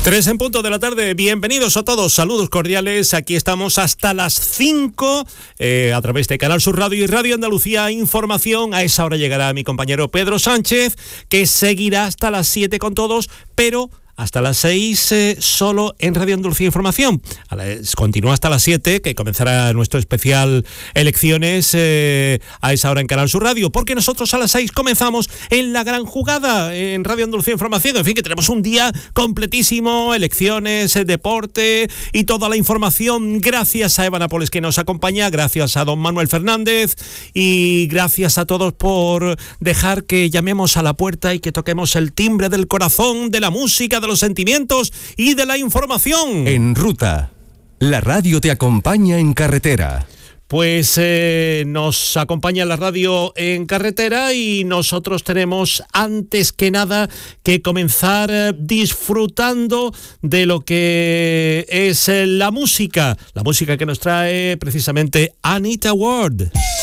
3 en punto de la tarde, bienvenidos a todos, saludos cordiales, aquí estamos hasta las 5 a través de Canal Sur Radio y Radio Andalucía Información. A esa hora llegará mi compañero Pedro Sánchez, que seguirá hasta las 7 con todos, pero hasta las 6 solo en Radio Andalucía Información. Continúa hasta las 7, que comenzará nuestro especial elecciones a esa hora en Canal Sur Radio, porque nosotros a las 6 comenzamos en La Gran Jugada en Radio Andalucía Información. En fin, que tenemos un día completísimo, elecciones, deporte y toda la información. Gracias a Eva Nápoles, que nos acompaña, gracias a don Manuel Fernández y gracias a todos por dejar que llamemos a la puerta y que toquemos el timbre del corazón, de la música, de los sentimientos y de la información. En Ruta, la radio te acompaña en carretera. Pues nos acompaña la radio en carretera y nosotros tenemos antes que nada que comenzar disfrutando de lo que es la música que nos trae precisamente Anita Ward.